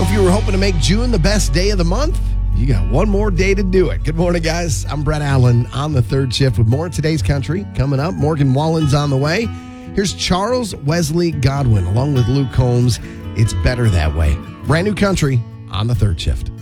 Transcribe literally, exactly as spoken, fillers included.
if you were hoping to make June the best day of the month, you got one more day to do it. Good morning, guys. I'm Brett Allen on the third shift with more Today's Country coming up. Morgan Wallen's on the way. Here's Charles Wesley Godwin along with Luke Combs. It's better that way. Brand new country on the third shift.